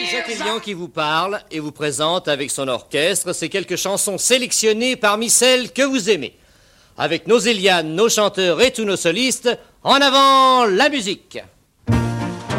Jacques Elian qui vous parle et vous présente avec son orchestre ces quelques chansons sélectionnées parmi celles que vous aimez. Avec nos Élianes, nos chanteurs et tous nos solistes, en avant la musique!